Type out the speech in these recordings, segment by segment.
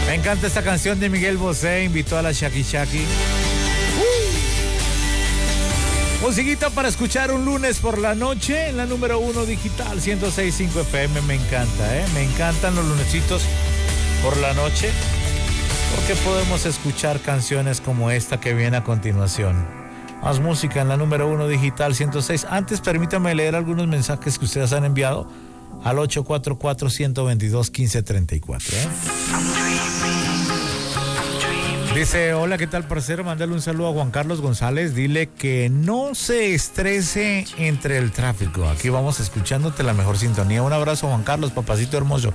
Me encanta esta canción de Miguel Bosé, invitó a la Shaki Shaki. Musiquita para escuchar un lunes por la noche en la número 1 digital 106.5 FM. Me encanta, me encantan los lunesitos por la noche, porque podemos escuchar canciones como esta que viene a continuación. Más música en la número 1 digital 106. Antes permítame leer algunos mensajes que ustedes han enviado al 844-122-1534. Dice, hola, ¿qué tal, parcero? Mándale un saludo a Juan Carlos González. Dile que no se estrese entre el tráfico. Aquí vamos escuchándote la mejor sintonía. Un abrazo, Juan Carlos, papacito hermoso.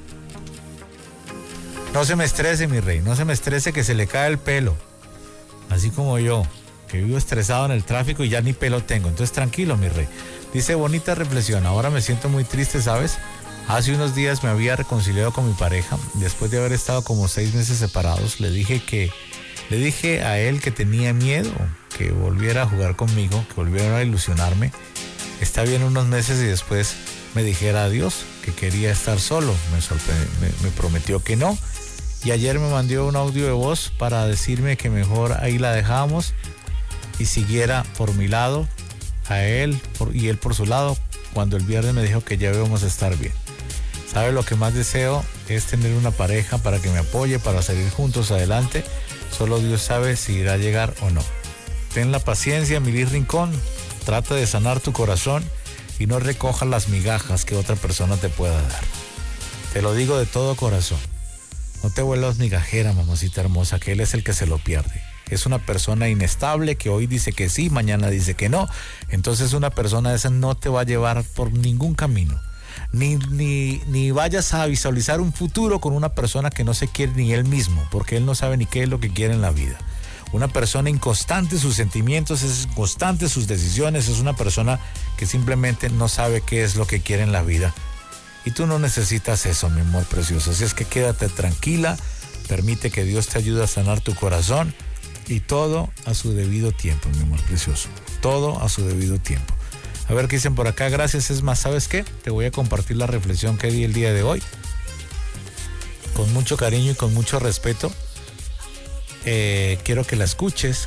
No se me estrese, mi rey. No se me estrese, que se le cae el pelo. Así como yo, que vivo estresado en el tráfico y ya ni pelo tengo. Entonces, tranquilo, mi rey. Dice, bonita reflexión. Ahora me siento muy triste, ¿sabes? Hace unos días me había reconciliado con mi pareja. Después de haber estado como 6 meses separados, le dije a él que tenía miedo, que volviera a jugar conmigo, que volviera a ilusionarme. Está bien unos meses y después me dijera adiós, que quería estar solo. Me prometió que no. Y ayer me mandó un audio de voz para decirme que mejor ahí la dejábamos y siguiera por mi lado a él y él por su lado, cuando el viernes me dijo que ya íbamos a estar bien. ¿Sabe? Lo que más deseo es tener una pareja para que me apoye, para salir juntos adelante. Solo Dios sabe si irá a llegar o no. Ten la paciencia, Milis Rincón. Trata de sanar tu corazón y no recojas las migajas que otra persona te pueda dar. Te lo digo de todo corazón. No te vuelvas migajera, mamacita hermosa, que él es el que se lo pierde. Es una persona inestable que hoy dice que sí, mañana dice que no. Entonces una persona esa no te va a llevar por ningún camino. Ni vayas a visualizar un futuro con una persona que no se quiere ni él mismo, porque él no sabe ni qué es lo que quiere en la vida. Una persona inconstante, sus sentimientos, es inconstante sus decisiones, es una persona que simplemente no sabe qué es lo que quiere en la vida. Y tú no necesitas eso, mi amor precioso. Así es que quédate tranquila, permite que Dios te ayude a sanar tu corazón y todo a su debido tiempo, mi amor precioso. Todo a su debido tiempo. A ver qué dicen por acá. Gracias. Es más, ¿sabes qué? Te voy a compartir la reflexión que di el día de hoy. Con mucho cariño y con mucho respeto. Quiero que la escuches.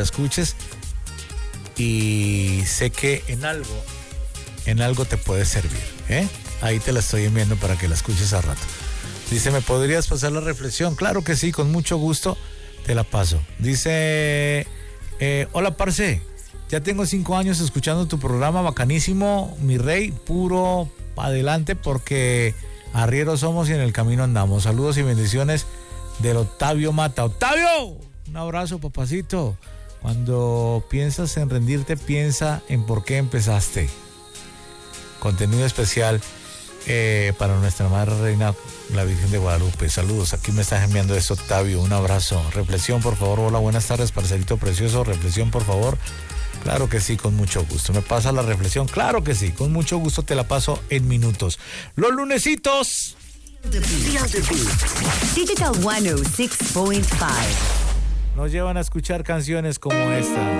Y sé que en algo te puede servir. Ahí te la estoy enviando para que la escuches a rato. Dice, ¿me podrías pasar la reflexión? Claro que sí, con mucho gusto te la paso. Dice, hola, parce. Ya tengo 5 años escuchando tu programa, bacanísimo, mi rey, puro pa' adelante, porque arrieros somos y en el camino andamos. Saludos y bendiciones del Octavio Mata. ¡Octavio! Un abrazo, papacito. Cuando piensas en rendirte, piensa en por qué empezaste. Contenido especial para nuestra Madre Reina, la Virgen de Guadalupe. Saludos, aquí me estás enviando esto, Octavio. Un abrazo. Reflexión, por favor. Hola, buenas tardes, parcerito precioso. Reflexión, por favor. Claro que sí, con mucho gusto. ¿Me pasa la reflexión? Claro que sí, con mucho gusto te la paso en minutos. Los lunesitos. Digital 106.5. Nos llevan a escuchar canciones como esta.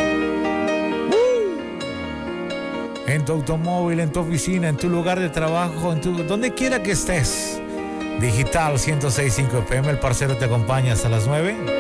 En tu automóvil, en tu oficina, en tu lugar de trabajo, donde quiera que estés. Digital 106.5 FM, el parcero te acompaña hasta las 9.